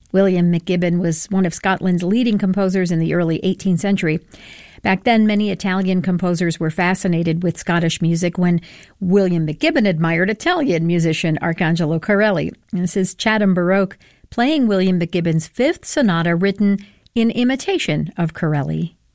William McGibbon was one of Scotland's leading composers in the early 18th century. Back then, many Italian composers were fascinated with Scottish music when William McGibbon admired Italian musician Arcangelo Corelli. This is Chatham Baroque playing William McGibbon's Fifth Sonata written in imitation of Corelli.